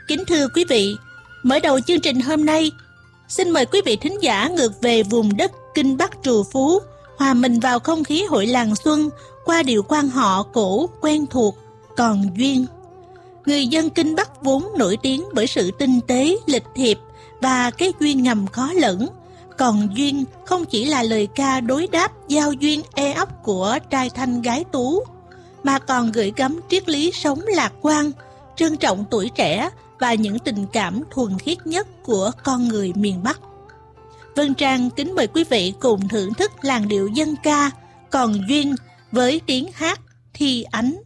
Kính thưa quý vị, mở đầu chương trình hôm nay, xin mời quý vị thính giả ngược về vùng đất Kinh Bắc trù phú, hòa mình vào không khí hội làng xuân qua điệu quan họ cổ quen thuộc Còn Duyên. Người dân Kinh Bắc vốn nổi tiếng bởi sự tinh tế, lịch thiệp và cái duyên ngầm khó lẫn. Còn Duyên không chỉ là lời ca đối đáp giao duyên e ấp của trai thanh gái tú, mà còn gửi gắm triết lý sống lạc quan, trân trọng tuổi trẻ và những tình cảm thuần khiết nhất của con người miền Bắc. Vân Trang kính mời quý vị cùng thưởng thức làn điệu dân ca Còn Duyên với tiếng hát Thi Ánh.